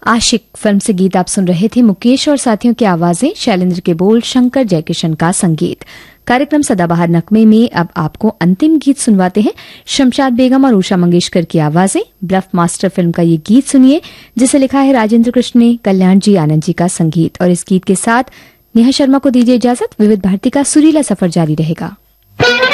आशिक film से गीत आप सुन रहे थे। मुकेश और साथियों की आवाजें, शैलेंद्र के बोल, शंकर जयकिशन का संगीत। कार्यक्रम सदाबहार नगमे में अब आपको अंतिम गीत सुनवाते हैं। शमशाद बेगम और उषा मंगेशकर की आवाजें। ब्लफ मास्टर फिल्म का ये गीत सुनिए, जिसे लिखा है राजेंद्र कृष्ण ने, कल्याण जी आनंद जी का संगीत। और इस गीत के साथ नेहा शर्मा को दीजिए इजाजत। विविध भारती का सुरीला सफर जारी रहेगा।